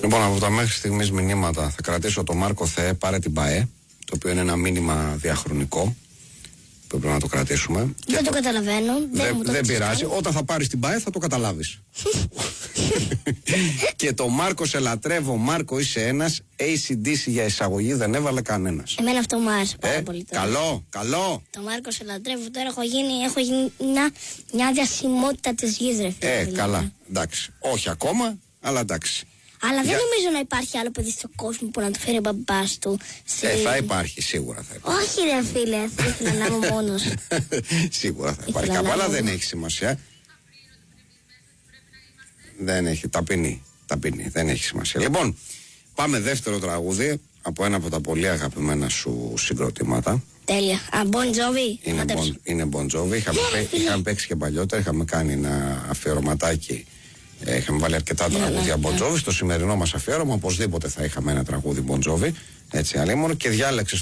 Λοιπόν, από τα μέχρι στιγμής μηνύματα θα κρατήσω το Μάρκο Θεέ, πάρε την ΠΑΕ, το οποίο είναι ένα μήνυμα διαχρονικό που πρέπει να το κρατήσουμε. Δεν το καταλαβαίνω. Δεν πειράζει. Όταν θα πάρεις την ΠΑΕ θα το καταλάβεις. Και το Μάρκο σε λατρεύω, Μάρκο είσαι ένας, AC/DC για εισαγωγή δεν έβαλε κανένας. Εμένα αυτό μου άρεσε πάρα πολύ. Καλό. Το Μάρκο σε λατρεύω, τώρα έχω γίνει μια διασημότητα της γης, ρε φίλε. Καλά, εντάξει. Όχι ακόμα, αλλά εντάξει. Αλλά δεν νομίζω να υπάρχει άλλο παιδί στον κόσμο που να του φέρει ο μπαμπάς του. Θα υπάρχει, σίγουρα θα υπάρχει. Όχι ρε φίλε, θα ήθελα να είμαι μόνος. Σίγουρα θα υπάρχει κάπου, αλλά δεν έχει σημασία. Δεν έχει, ταπεινή, δεν έχει σημασία. Λοιπόν, πάμε δεύτερο τραγούδι από ένα από τα πολύ αγαπημένα σου συγκροτήματα. Τέλεια. Bon Jovi. Είναι Bon Jovi. Είχαμε παίξει και παλιότερα, είχαμε κάνει ένα αφιερωματάκι. Είχαμε βάλει αρκετά τραγούδια Bon Jovi. Στο σημερινό μας αφιέρωμα, οπωσδήποτε θα είχαμε ένα τραγούδι Bon Jovi. Έτσι, αλίμονο, και διάλεξες